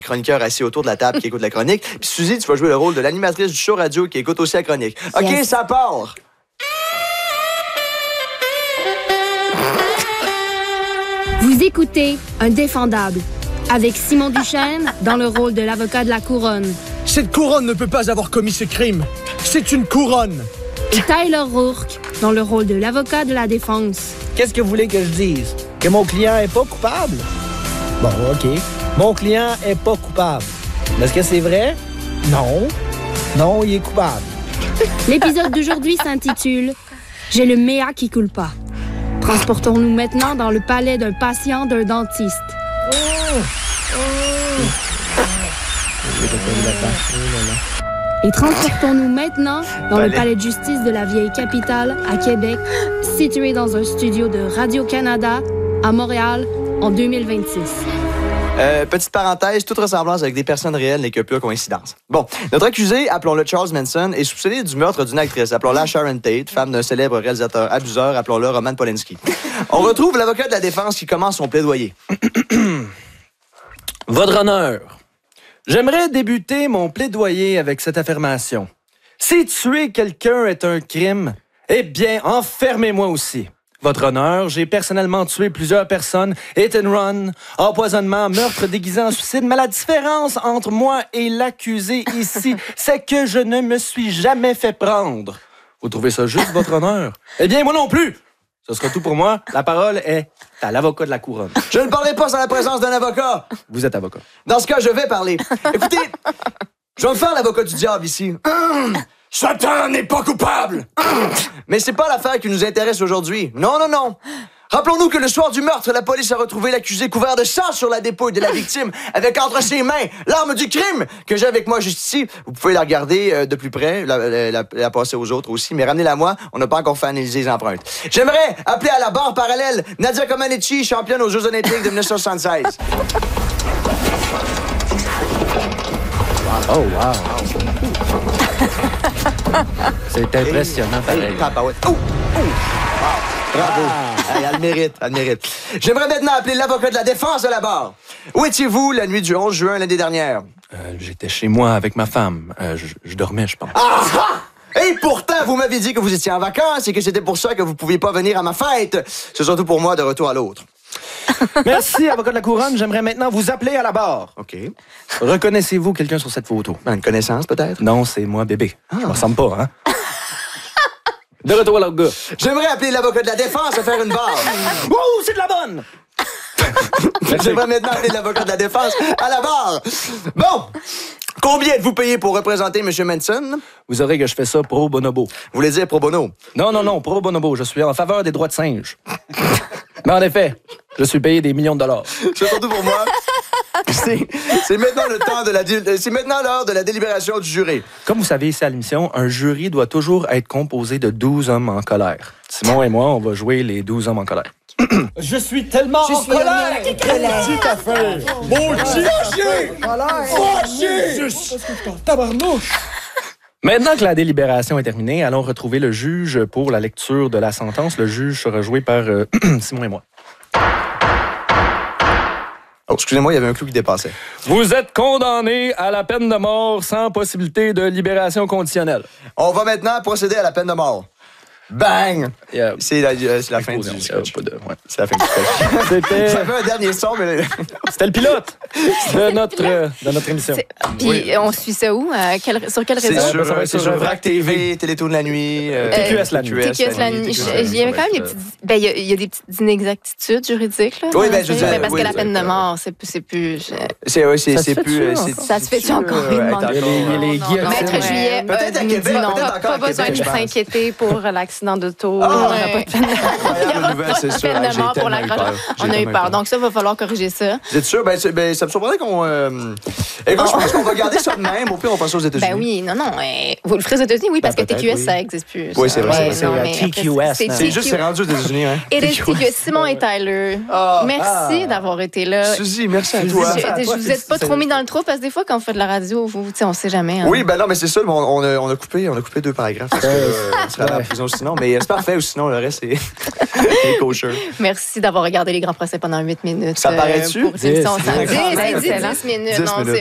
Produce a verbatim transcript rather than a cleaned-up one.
chroniqueur assis autour de la table qui écoute la chronique. Puis Suzy, tu vas jouer le rôle de l'animatrice du show radio qui écoute aussi la chronique. OK, yes. Ça part! Vous écoutez Indéfendable avec Simon Duchesne dans le rôle de l'avocat de la couronne. Cette couronne ne peut pas avoir commis ce crime. C'est une couronne. Et Tyler Rourke dans le rôle de l'avocat de la défense. Qu'est-ce que vous voulez que je dise? Que mon client est pas coupable? Bon, OK. Mon client est pas coupable. Est-ce que c'est vrai? Non. Non, il est coupable. L'épisode d'aujourd'hui s'intitule « J'ai le mea qui culpa ». Transportons-nous maintenant dans le palais d'un patient d'un dentiste. Oh! Oh! Et transportons-nous maintenant dans palais. le palais de justice de la vieille capitale à Québec, situé dans un studio de Radio-Canada à Montréal en deux mille vingt-six. Euh, petite parenthèse, toute ressemblance avec des personnes réelles n'est que pure coïncidence. Bon, notre accusé, appelons-le Charles Manson, est soupçonné du meurtre d'une actrice. Appelons-la Sharon Tate, femme d'un célèbre réalisateur abuseur. Appelons-le Roman Polanski. On retrouve l'avocat de la défense qui commence son plaidoyer. Votre honneur, j'aimerais débuter mon plaidoyer avec cette affirmation. Si tuer quelqu'un est un crime, eh bien, enfermez-moi aussi. Votre honneur, j'ai personnellement tué plusieurs personnes, hit and run, empoisonnement, meurtre déguisé en suicide, mais la différence entre moi et l'accusé ici, c'est que je ne me suis jamais fait prendre. Vous trouvez ça juste, votre honneur? Eh bien, moi non plus! Ce sera tout pour moi. La parole est à l'avocat de la couronne. Je ne parlerai pas sans la présence d'un avocat. Vous êtes avocat. Dans ce cas, je vais parler. Écoutez, je vais me faire l'avocat du diable ici. Satan n'est pas coupable! Mais c'est pas l'affaire qui nous intéresse aujourd'hui. Non, non, non. Rappelons-nous que le soir du meurtre, la police a retrouvé l'accusé couvert de sang sur la dépouille de la victime, avec entre ses mains l'arme du crime que j'ai avec moi juste ici. Vous pouvez la regarder euh, de plus près, la, la, la, la passer aux autres aussi, mais ramenez-la moi, on n'a pas encore fait analyser les empreintes. J'aimerais appeler à la barre parallèle Nadia Comaneci, championne aux Jeux olympiques de dix-neuf cent soixante-seize. Oh, wow! C'est impressionnant, pareil. Oh, oh, wow. Bravo. Ah. Hey, elle mérite, elle mérite. J'aimerais maintenant appeler l'avocat de la défense à la barre. Où étiez-vous la nuit du onze juin l'année dernière? Euh, j'étais chez moi avec ma femme. Euh, je, je dormais, je pense. Ah! Et pourtant, vous m'avez dit que vous étiez en vacances et que c'était pour ça que vous ne pouviez pas venir à ma fête. C'est surtout pour moi de retour à l'autre. Merci, avocat de la couronne. J'aimerais maintenant vous appeler à la barre. OK. Reconnaissez-vous quelqu'un sur cette photo? Une connaissance, peut-être? Non, c'est moi, bébé. Ah. Je me ressemble pas, hein? De retour à l'autre gars. J'aimerais appeler l'avocat de la défense à faire une barre. Ouh, c'est de la bonne! J'aimerais maintenant appeler l'avocat de la défense à la barre. Bon! Combien êtes-vous payé pour représenter M. Manson? Vous saurez que je fais ça pro bonobo. Vous voulez dire pro bono? Non, non, non, pro bonobo. Je suis en faveur des droits de singe. Mais en effet, je suis payé des millions de dollars. C'est surtout pour moi. C'est, c'est maintenant le temps de la, c'est maintenant l'heure de la délibération du jury. Comme vous savez, ici à l'émission, un jury doit toujours être composé de douze hommes en colère. Simon et moi, on va jouer les douze hommes en colère. Je suis tellement Je en suis colère! en colère. Dis ta fait! Mon Dieu! Fâché! Fâché! Tabarnouche! Maintenant que la délibération est terminée, allons retrouver le juge pour la lecture de la sentence. Le juge sera joué par euh, Simon et moi. Oh, excusez-moi, il y avait un clou qui dépassait. Vous êtes condamné à la peine de mort sans possibilité de libération conditionnelle. On va maintenant procéder à la peine de mort. Bang! Yeah. C'est la, c'est la fin du sketch. Pas de, ouais. C'est la fin du sketch. C'était... J'avais un dernier son, mais... C'était le pilote de notre, euh, de notre émission. Puis Oui. on suit ça où? Euh, quel, sur quel C'est réseau? sur, Ça va être c'est sur sur Vrac T V, Télétoon de la nuit, euh, T Q S la nuit. T Q S la nuit. Il y avait quand même des petites... Ben, il y a, il y a des petites inexactitudes juridiques, là. Oui, ben, je veux dire, Ben, parce oui, que la oui, peine de oui. mort, c'est, c'est plus... je- C'est, ouais, c'est, Ça se c'est fait plus... dessus, euh, encore? c'est- Ça se fait-tu encore? euh, Il ouais, demande. attends, Il y a les- il y a les Non, guillottes. non, Maître Ouais. Juillet Peut-être euh, à nous Québec, dit non. peut-être encore Pas à besoin Québec, de je pense. s'inquiéter pour l'accident d'auto. Ah, Il n'y aura ouais. pas de peine de mort. Il n'y Incroyable aura nouvelle, pas c'est de sûr. peine Ah, de j'ai mort pour tellement la eu croche. peur. J'ai On a eu tellement eu peur. peur. Donc ça, il va falloir corriger ça. Vous êtes sûr? Ben, c'est- ben, ça me surprendrait qu'on... Euh... Écoute, je pense qu'on va garder ça de même. Au pire, on passe aux États-Unis. Ben oui, non, non. euh, Vous le ferez aux États-unis, oui, parce que peut-être, T Q S, oui. ça n'existe plus. Oui, c'est vrai, Ouais, c'est non, vrai. mais T Q S, c'est non. C'est juste, c'est rendu aux États-Unis, hein? Et les T Q S, Simon et Tyler. Ah, Merci d'avoir été là. Suzy, merci à Je, toi. je- je vous êtes pas trop mis dans le trou parce que des fois, quand on fait de la radio, vous, tu sais, on sait jamais. Hein. Oui, ben non, mais c'est ça, on, on, a, on a coupé, on a coupé deux paragraphes parce qu'on serait allé en prison sinon. non, mais c'est parfait, ou sinon, le reste, c'est c'est kosher. Merci d'avoir regardé les grands procès pendant huit minutes. Ça paraît-tu? Pour une émission dix. sans- dix, Excellent. dix, dix minutes. dix Non, minutes. c'est